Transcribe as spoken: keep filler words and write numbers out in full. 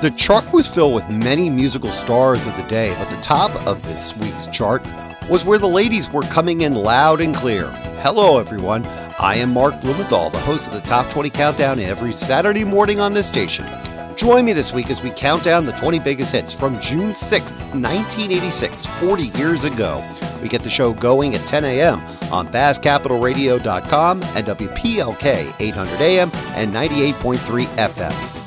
The chart was filled with many musical stars of the day, but the top of this week's chart was where the ladies were coming in loud and clear. Hello everyone, I am Mark Blumenthal, the host of the Top twenty Countdown every Saturday morning on this station. Join me this week as we count down the twenty biggest hits from June sixth, nineteen eighty-six, forty years ago. We get the show going at ten a.m. on Bass Capital Radio dot com and W P L K eight hundred A M and ninety-eight point three F M.